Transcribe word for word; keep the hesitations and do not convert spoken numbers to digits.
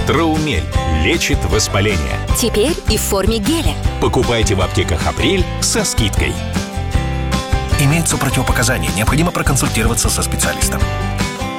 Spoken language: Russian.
Траумель лечит воспаление. Теперь и в форме геля. Покупайте в аптеках «Апрель» со скидкой. Имеются противопоказания. Необходимо проконсультироваться со специалистом.